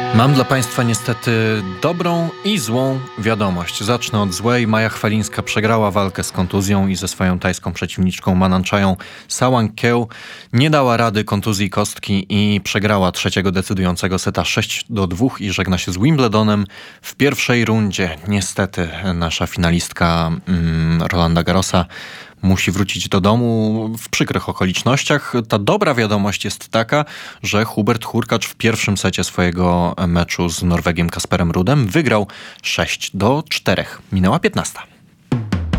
Mam dla Państwa niestety dobrą i złą wiadomość. Zacznę od złej. Maja Chwalińska przegrała walkę z kontuzją i ze swoją tajską przeciwniczką Mananchają Sawang-Kieł nie dała rady kontuzji kostki i przegrała trzeciego decydującego seta 6-2 i żegna się z Wimbledonem w pierwszej rundzie. Niestety nasza finalistka Rolanda Garrosa musi wrócić do domu w przykrych okolicznościach. Ta dobra wiadomość jest taka, że Hubert Hurkacz w pierwszym secie swojego meczu z Norwegiem Kasperem Rudem wygrał 6-4. Minęła 15.